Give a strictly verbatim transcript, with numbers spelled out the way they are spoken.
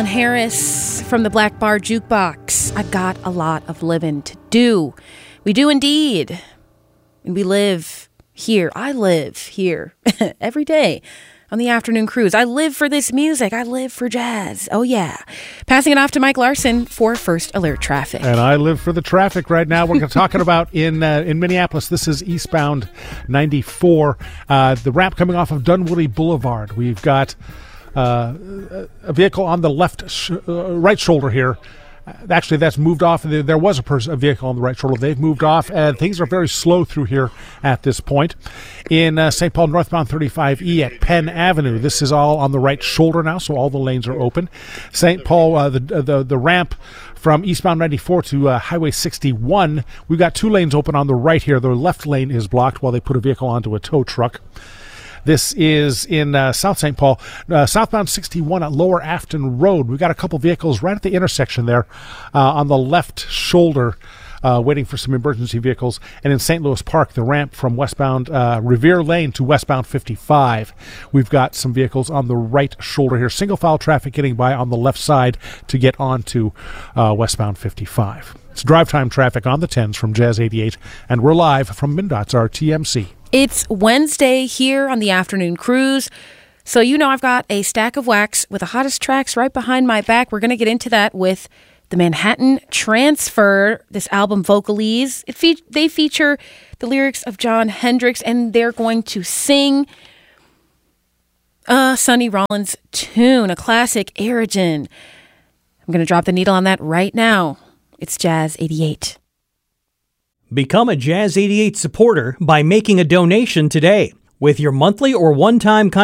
Alan Harris from the Black Bar Jukebox. I got a lot of living to do. We do indeed. And we live here. I live here every day on the afternoon cruise. I live for this music. I live for jazz. Oh, yeah. Passing it off to Mike Larson for First Alert Traffic. And I live for the traffic right now. We're talking about in uh, in Minneapolis. This is eastbound ninety-four. Uh, the ramp coming off of Dunwoody Boulevard. We've got uh, a vehicle on the left, sh- uh, right shoulder here. Actually, that's moved off. There was a, person, a vehicle on the right shoulder. They've moved off, and things are very slow through here at this point. In uh, Saint Paul, northbound thirty-five E at Penn Avenue, this is all on the right shoulder now, so all the lanes are open. Saint Paul, uh, the, the the ramp from eastbound ninety-four to uh, Highway sixty-one, we've got two lanes open on the right here. The left lane is blocked while they put a vehicle onto a tow truck. This is in uh, South Saint Paul, uh, southbound sixty-one at Lower Afton Road. We've got a couple vehicles right at the intersection there uh, on the left shoulder, uh, waiting for some emergency vehicles. And in Saint Louis Park, the ramp from westbound uh, Revere Lane to westbound fifty-five. We've got some vehicles on the right shoulder here. Single file traffic getting by on the left side to get onto uh, westbound fifty-five. It's drive time traffic on the tens from Jazz eighty-eight, and we're live from MnDOT's R T M C. It's Wednesday here on the afternoon cruise. So you know I've got a stack of wax with the hottest tracks right behind my back. We're going to get into that with the Manhattan Transfer, this album Vocalese. It fe- they feature the lyrics of Jon Hendricks, and they're going to sing a Sonny Rollins tune, a classic, Aerogen. I'm going to drop the needle on that right now. It's Jazz eighty-eight. Become a Jazz eighty-eight supporter by making a donation today. With your monthly or one-time